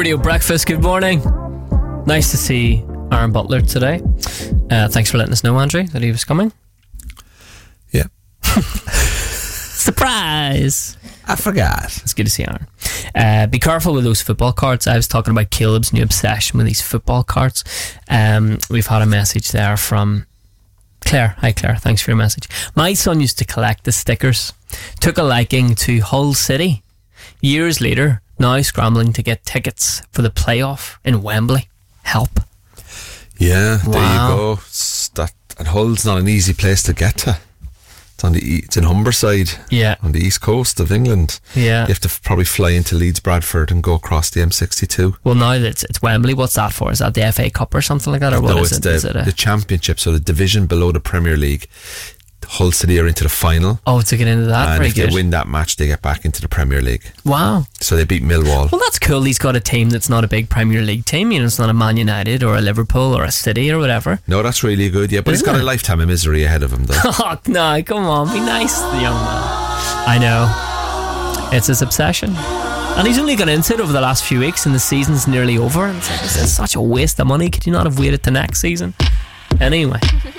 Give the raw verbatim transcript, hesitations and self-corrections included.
Radio Breakfast, good morning. Nice to see Aaron Butler today. Uh, thanks for letting us know, Andrew, that he was coming. Yeah. Surprise! I forgot. It's good to see Aaron. Uh, be careful with those football cards. I was talking about Caleb's new obsession with these football cards. Um, we've had a message there from Claire. Hi Claire, thanks for your message. My son used to collect the stickers. Took a liking to Hull City. Years later, now scrambling to get tickets for the playoff in Wembley. Help. Yeah, there Wow. you go. It's that, and Hull's not an easy place to get to. It's on the e- it's in Humberside, Yeah. on the east coast of England. Yeah. You have to f- probably fly into Leeds Bradford and go across the M sixty-two. Well, now that it's, it's Wembley, what's that for? Is that the F A Cup or something like that? Or what no, is it's it? the, Is it a- the Championship, so the division below the Premier League. Hull City are into the final. Oh, to get into that, and very if good. they win that match, they get back into the Premier League. Wow. So they beat Millwall. Well, that's cool. He's got a team that's not a big Premier League team. You know, it's not a Man United or a Liverpool or a City or whatever. No, that's really good, yeah. But Isn't he's got it? a lifetime of misery ahead of him, though. Oh, no, come on. Be nice to the young man. I know. It's his obsession. And he's only got into it over the last few weeks and the season's nearly over. And it's like, this is such a waste of money. Could you not have waited to next season? Anyway.